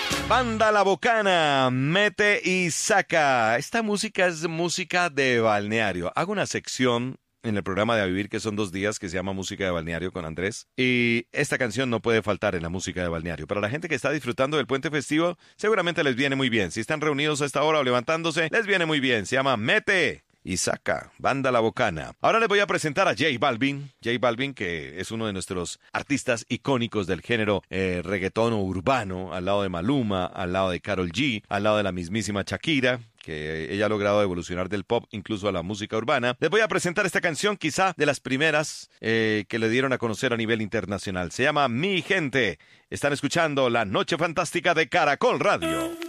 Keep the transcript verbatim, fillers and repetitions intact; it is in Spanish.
Banda La Bocana, mete y saca. Esta música es música de balneario. Hago una sección en el programa de A Vivir, que son dos días, que se llama Música de Balneario con Andrés. Y esta canción no puede faltar en la música de balneario. Para la gente que está disfrutando del puente festivo, seguramente les viene muy bien. Si están reunidos a esta hora o levantándose, les viene muy bien. Se llama Mete y Saca, Banda La Bocana. Ahora les voy a presentar a J Balvin. J Balvin, que es uno de nuestros artistas icónicos del género eh, reggaetón o urbano, al lado de Maluma, al lado de Karol G, al lado de la mismísima Shakira, que ella ha logrado evolucionar del pop incluso a la música urbana. Les voy a presentar esta canción, quizá de las primeras eh, que le dieron a conocer a nivel internacional. Se llama Mi Gente. Están escuchando La Noche Fantástica de Caracol Radio.